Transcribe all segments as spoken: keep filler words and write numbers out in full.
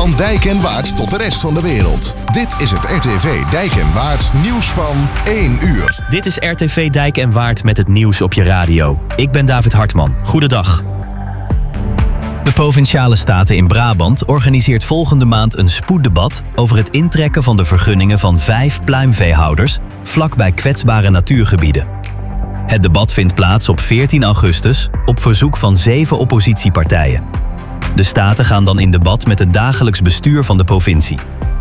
Van Dijk en Waard tot de rest van de wereld. Dit is het R T V Dijk en Waard nieuws van één uur. Dit is R T V Dijk en Waard met het nieuws op je radio. Ik ben David Hartman. Goedendag. De Provinciale Staten in Brabant organiseert volgende maand een spoeddebat over het intrekken van de vergunningen van vijf pluimveehouders vlakbij kwetsbare natuurgebieden. Het debat vindt plaats op veertien augustus op verzoek van zeven oppositiepartijen. De staten gaan dan in debat met het dagelijks bestuur van de provincie.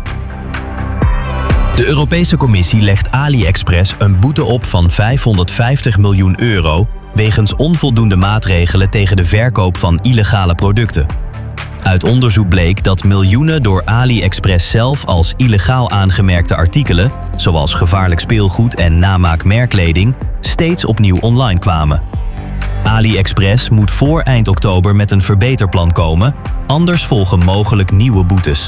De Europese Commissie legt AliExpress een boete op van vijfhonderdvijftig miljoen euro wegens onvoldoende maatregelen tegen de verkoop van illegale producten. Uit onderzoek bleek dat miljoenen door AliExpress zelf als illegaal aangemerkte artikelen, zoals gevaarlijk speelgoed en namaak-merkkleding, steeds opnieuw online kwamen. AliExpress moet voor eind oktober met een verbeterplan komen, anders volgen mogelijk nieuwe boetes.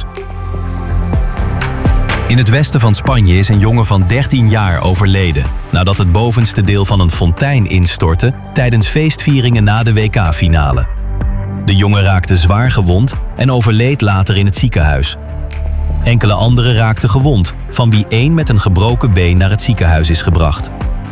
In het westen van Spanje is een jongen van dertien jaar overleden nadat het bovenste deel van een fontein instortte tijdens feestvieringen na de W K-finale. De jongen raakte zwaar gewond en overleed later in het ziekenhuis. Enkele anderen raakten gewond, van wie één met een gebroken been naar het ziekenhuis is gebracht.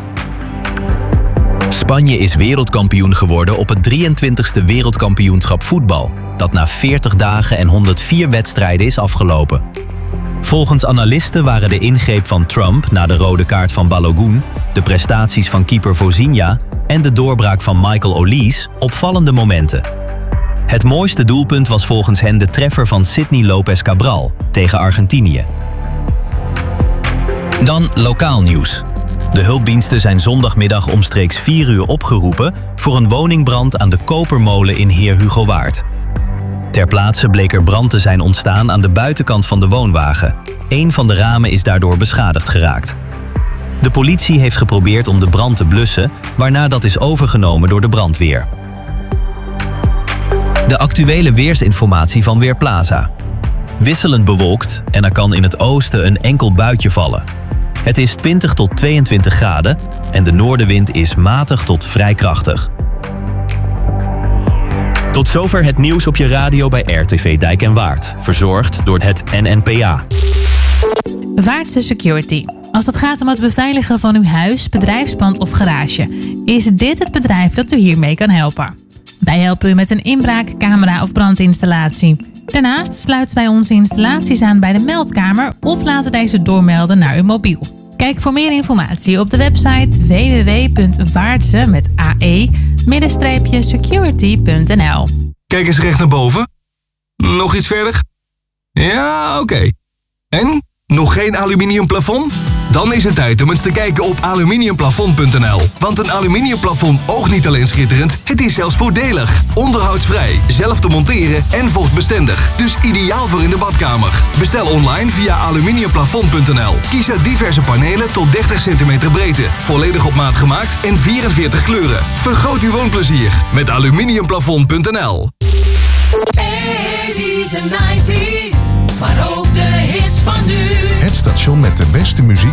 Spanje is wereldkampioen geworden op het drieëntwintigste wereldkampioenschap voetbal, dat na veertig dagen en honderdvier wedstrijden is afgelopen. Volgens analisten waren de ingreep van Trump na de rode kaart van Balogun, de prestaties van keeper Vozinha en de doorbraak van Michael Olise opvallende momenten. Het mooiste doelpunt was volgens hen de treffer van Sidney Lopez Cabral tegen Argentinië. Dan lokaal nieuws. De hulpdiensten zijn zondagmiddag omstreeks vier uur opgeroepen voor een woningbrand aan de Kopermolen in Heer Hugo Waard. Ter plaatse bleek er brand te zijn ontstaan aan de buitenkant van de woonwagen. Eén van de ramen is daardoor beschadigd geraakt. De politie heeft geprobeerd om de brand te blussen, waarna dat is overgenomen door de brandweer. De actuele weersinformatie van Weerplaza. Wisselend bewolkt en er kan in het oosten een enkel buitje vallen. Het is twintig tot tweeëntwintig graden en de noordenwind is matig tot vrij krachtig. Tot zover het nieuws op je radio bij R T V Dijk en Waard. Verzorgd door het N N P A. Waardse Security. Als het gaat om het beveiligen van uw huis, bedrijfspand of garage, is dit het bedrijf dat u hiermee kan helpen. Wij helpen u met een inbraak, camera of brandinstallatie. Daarnaast sluiten wij onze installaties aan bij de meldkamer of laten deze doormelden naar uw mobiel. Kijk voor meer informatie op de website w w w punt waardse met a e security punt n l. Kijk eens recht naar boven. Nog iets verder? Ja, oké. Okay. En? Nog geen aluminium plafond? Dan is het tijd om eens te kijken op aluminiumplafond punt n l. Want een aluminiumplafond oogt niet alleen schitterend, het is zelfs voordelig. Onderhoudsvrij, zelf te monteren en vochtbestendig. Dus ideaal voor in de badkamer. Bestel online via aluminiumplafond punt n l. Kies uit diverse panelen tot dertig centimeter breedte. Volledig op maat gemaakt en vierenveertig kleuren. Vergroot uw woonplezier met aluminiumplafond punt n l. eighties en nineties, maar ook de hits van nu. Het station met de beste muziek